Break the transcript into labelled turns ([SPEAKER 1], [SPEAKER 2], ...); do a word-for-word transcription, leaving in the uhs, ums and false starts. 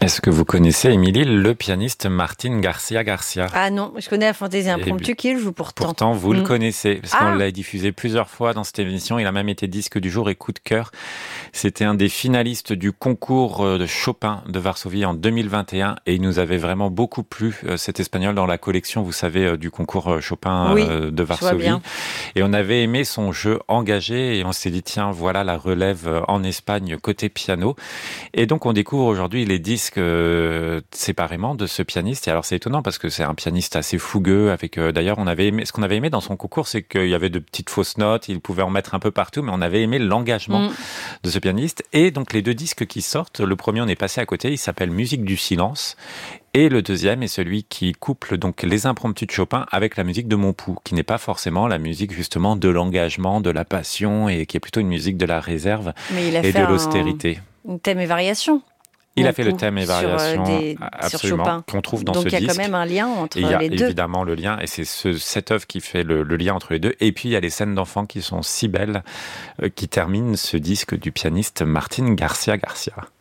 [SPEAKER 1] Est-ce que vous connaissez, Émilie, le pianiste Martin García García?
[SPEAKER 2] Ah non, je connais la fantaisie impromptue qui joue pourtant.
[SPEAKER 1] Pourtant, vous mmh. le connaissez, parce qu'on
[SPEAKER 2] ah.
[SPEAKER 1] l'a diffusé plusieurs fois dans cette émission. Il a même été disque du jour et coup de cœur. C'était un des finalistes du concours de Chopin de Varsovie en deux mille vingt et un et il nous avait vraiment beaucoup plu, cet Espagnol, dans la collection, vous savez, du concours Chopin
[SPEAKER 2] oui,
[SPEAKER 1] de Varsovie. Et on avait aimé son jeu engagé et on s'est dit, tiens, voilà la relève en Espagne côté piano. Et donc, on découvre aujourd'hui les disques euh, séparément de ce pianiste. Et alors, c'est étonnant parce que c'est un pianiste assez fougueux. Avec euh, d'ailleurs, on avait aimé, ce qu'on avait aimé dans son concours, c'est qu'il y avait de petites fausses notes. Il pouvait en mettre un peu partout, mais on avait aimé l'engagement mmh. de ce pianiste. Et donc, les deux disques qui sortent, le premier, on est passé à côté. Il s'appelle Musique du silence. Et le deuxième est celui qui couple donc les impromptus de Chopin avec la musique de Montpou, qui n'est pas forcément la musique justement de l'engagement, de la passion, et qui est plutôt une musique de la réserve et de l'austérité.
[SPEAKER 2] Un thème et variation.
[SPEAKER 1] Il a fait le thème et variation,
[SPEAKER 2] sur, des,
[SPEAKER 1] absolument, qu'on trouve dans
[SPEAKER 2] Donc
[SPEAKER 1] ce disque.
[SPEAKER 2] Donc il y a quand même un lien entre les deux.
[SPEAKER 1] Il y a évidemment le lien, et c'est ce, cette œuvre qui fait le, le lien entre les deux. Et puis il y a les scènes d'enfants qui sont si belles, euh, qui terminent ce disque du pianiste Martin García García.